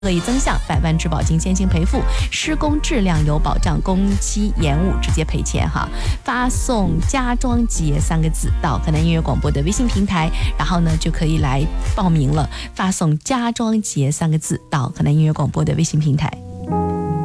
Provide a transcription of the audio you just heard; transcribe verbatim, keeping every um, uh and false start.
恶意增项，百万质保金先行赔付，施工质量有保障，工期延误直接赔钱哈。发送家装节三个字到河南音乐广播的微信平台，然后呢就可以来报名了。发送家装节三个字到河南音乐广播的微信平台。